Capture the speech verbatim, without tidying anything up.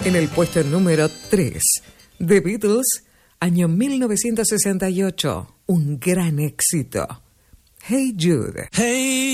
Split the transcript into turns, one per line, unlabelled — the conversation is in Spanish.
En el puesto número tres, The Beatles, año mil novecientos sesenta y ocho, un gran éxito. Hey Jude.
Hey